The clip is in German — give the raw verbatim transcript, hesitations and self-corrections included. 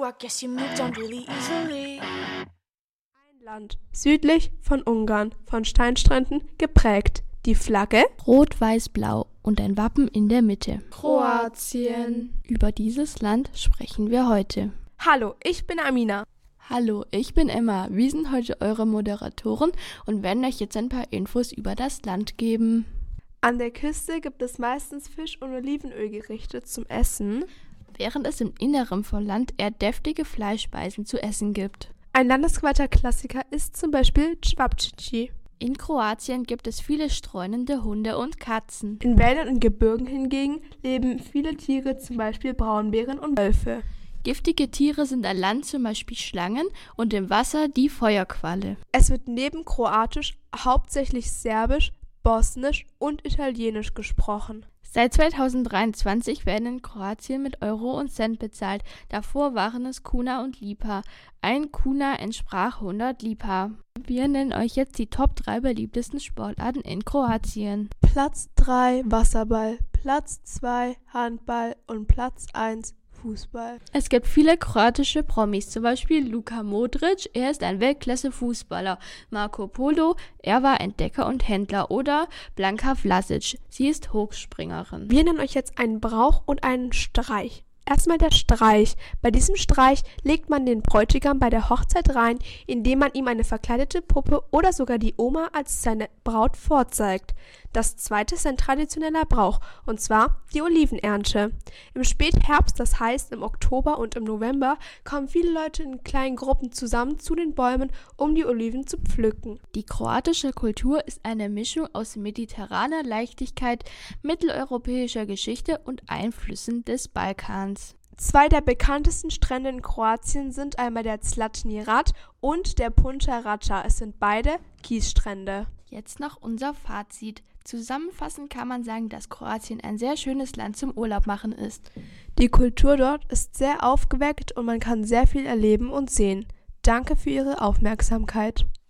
I guess you moved on really easily. Ein Land südlich von Ungarn, von Steinstränden geprägt. Die Flagge Rot, Weiß, Blau und ein Wappen in der Mitte. Kroatien. Über dieses Land sprechen wir heute. Hallo, ich bin Amina. Hallo, ich bin Emma. Wir sind heute eure Moderatoren und werden euch jetzt ein paar Infos über das Land geben. An der Küste gibt es meistens Fisch- und Olivenölgerichte zum Essen, während es im Inneren von Land eher deftige Fleischspeisen zu essen gibt. Ein Landesquarter-Klassiker ist zum Beispiel Cevapcici. In Kroatien gibt es viele streunende Hunde und Katzen. In Wäldern und Gebirgen hingegen leben viele Tiere, zum Beispiel Braunbären und Wölfe. Giftige Tiere sind an Land zum Beispiel Schlangen und im Wasser die Feuerqualle. Es wird neben Kroatisch hauptsächlich Serbisch, Bosnisch und Italienisch gesprochen. Seit zweitausenddreiundzwanzig werden in Kroatien mit Euro und Cent bezahlt. Davor waren es Kuna und Lipa. Ein Kuna entsprach hundert Lipa. Wir nennen euch jetzt die Top drei beliebtesten Sportarten in Kroatien. Platz drei Wasserball, Platz zwei Handball und Platz eins Fußball. Es gibt viele kroatische Promis, zum Beispiel Luka Modric, er ist ein Weltklasse-Fußballer. Marco Polo, er war Entdecker und Händler. Oder Blanka Vlasic, sie ist Hochspringerin. Wir nennen euch jetzt einen Brauch und einen Streich. Erstmal der Streich. Bei diesem Streich legt man den Bräutigam bei der Hochzeit rein, indem man ihm eine verkleidete Puppe oder sogar die Oma als seine Braut vorzeigt. Das zweite ist ein traditioneller Brauch, und zwar die Olivenernte. Im Spätherbst, das heißt im Oktober und im November, kommen viele Leute in kleinen Gruppen zusammen zu den Bäumen, um die Oliven zu pflücken. Die kroatische Kultur ist eine Mischung aus mediterraner Leichtigkeit, mitteleuropäischer Geschichte und Einflüssen des Balkans. Zwei der bekanntesten Strände in Kroatien sind einmal der Zlatni Rat und der Punta Rača. Es sind beide Kiesstrände. Jetzt noch unser Fazit. Zusammenfassend kann man sagen, dass Kroatien ein sehr schönes Land zum Urlaub machen ist. Die Kultur dort ist sehr aufgeweckt und man kann sehr viel erleben und sehen. Danke für Ihre Aufmerksamkeit.